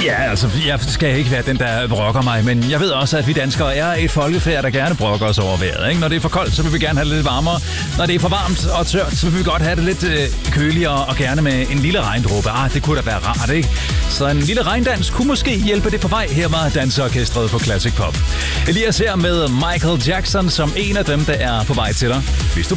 Ja, altså, jeg skal ikke være den, der brokker mig, men jeg ved også, at vi danskere er et folkefærd, der gerne brokker os over vejret. Ikke? Når det er for koldt, så vil vi gerne have det lidt varmere. Når det er for varmt og tørt, så vil vi godt have det lidt køligere og gerne med en lille regndråbe. Det kunne da være rart, ikke? Så en lille regndans kunne måske hjælpe det på vej. Her var danseorkestret på Classic Pop. Elias her med Michael Jackson som en af dem, der er på vej til dig. Hvis du